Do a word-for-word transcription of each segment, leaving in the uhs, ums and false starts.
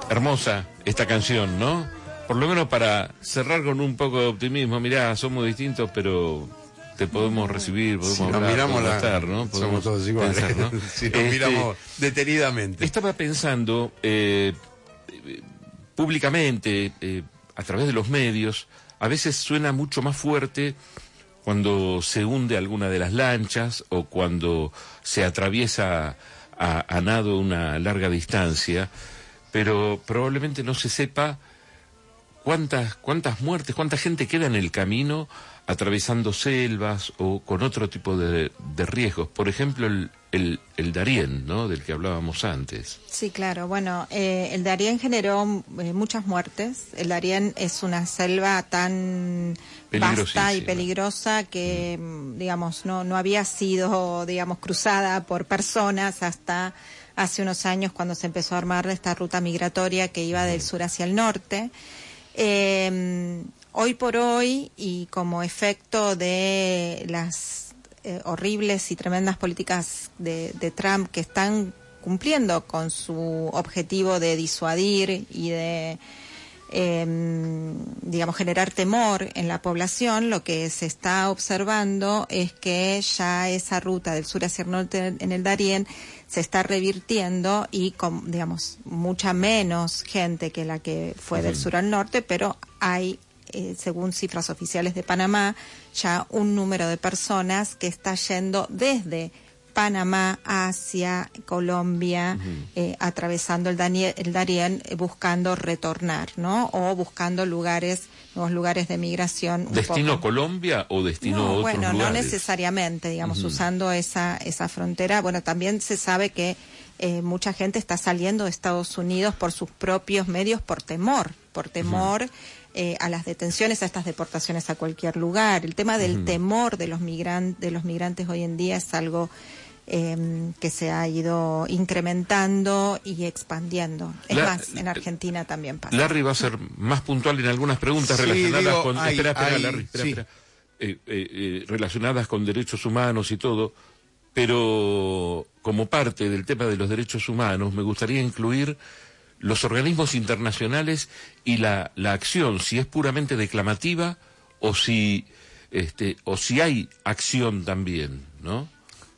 hermosa esta canción, ¿no? Por lo menos para cerrar con un poco de optimismo. Mirá, somos distintos, pero te podemos recibir, podemos si nos hablar, miramos podemos la, estar, ¿no? Podemos somos todos iguales, pensar, ¿no? si nos Este, miramos detenidamente. Estaba pensando, eh, públicamente, eh, a través de los medios, a veces suena mucho más fuerte cuando se hunde alguna de las lanchas o cuando se atraviesa a, a nado una larga distancia, pero probablemente no se sepa cuántas cuántas muertes, cuánta gente queda en el camino atravesando selvas o con otro tipo de, de riesgos. Por ejemplo, el, el, el Darién, ¿no?, del que hablábamos antes. Sí, claro. Bueno, eh, el Darién generó eh, muchas muertes. El Darién es una selva tan vasta y peligrosa que, mm. digamos, no, no había sido, digamos, cruzada por personas hasta hace unos años cuando se empezó a armar esta ruta migratoria que iba del sur hacia el norte. Eh, hoy por hoy, y como efecto de las eh, horribles y tremendas políticas de, de Trump que están cumpliendo con su objetivo de disuadir y de, eh, digamos, generar temor en la población, lo que se está observando es que ya esa ruta del sur hacia el norte en el Darién se está revirtiendo y con, digamos, mucha menos gente que la que fue uh-huh. del sur al norte, pero hay, eh, según cifras oficiales de Panamá, ya un número de personas que está yendo desde Panamá hacia Colombia, uh-huh. eh, atravesando el, Daniel, el Darién, eh, buscando retornar, ¿no? O buscando lugares, nuevos lugares de migración. ¿Destino poco. Colombia o destino no, a otros bueno, lugares? No necesariamente, digamos, uh-huh. usando esa, esa frontera. Bueno, también se sabe que eh, mucha gente está saliendo de Estados Unidos por sus propios medios, por temor, por temor uh-huh. eh, a las detenciones, a estas deportaciones a cualquier lugar. El tema del uh-huh. temor de los migran- de los migrantes hoy en día es algo Eh, que se ha ido incrementando y expandiendo. Es La, más, en Argentina también pasa. Larry va a ser más puntual en algunas preguntas sí, relacionadas digo, con... hay, espera, espera, hay, Larry, espera, sí. espera. Eh, eh, eh, relacionadas con derechos humanos y todo, pero como parte del tema de los derechos humanos me gustaría incluir los organismos internacionales y la, la acción, si es puramente declamativa o si, este, o si hay acción también, ¿no?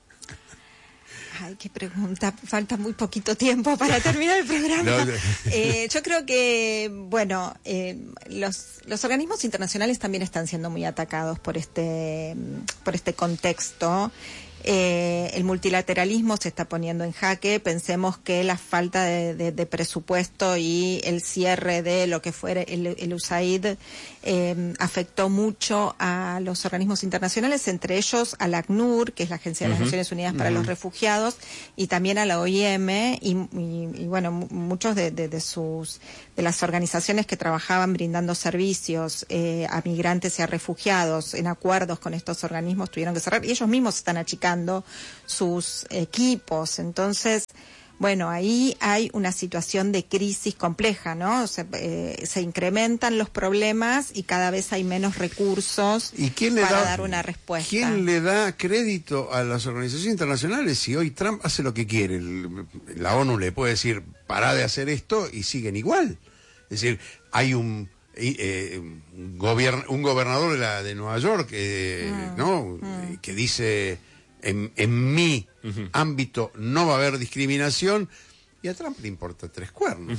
Ay, qué pregunta. Falta muy poquito tiempo para terminar el programa. No, no. Eh, yo creo que, bueno, eh, los, los organismos internacionales también están siendo muy atacados por este, por este contexto. Eh, el multilateralismo se está poniendo en jaque. Pensemos que la falta de, de, de presupuesto y el cierre de lo que fuera el, el U S A I D eh, afectó mucho a los organismos internacionales, entre ellos al ACNUR, que es la Agencia de las uh-huh. Naciones Unidas para uh-huh. los Refugiados, y también a la O I M y, y, y bueno, muchos de, de, de sus de las organizaciones que trabajaban brindando servicios eh, a migrantes y a refugiados en acuerdos con estos organismos tuvieron que cerrar y ellos mismos están achicando sus equipos. Entonces, bueno, ahí hay una situación de crisis compleja, ¿no? Se, eh, se incrementan los problemas y cada vez hay menos recursos ¿Y quién le para da, dar una respuesta. ¿Quién le da crédito a las organizaciones internacionales si hoy Trump hace lo que quiere? La ONU le puede decir, pará de hacer esto y siguen igual. Es decir, hay un... Eh, un, gobern, un gobernador de, la, de Nueva York eh, mm, ¿no? Mm. que dice en, en mi uh-huh. ámbito no va a haber discriminación y a Trump le importa tres cuernos.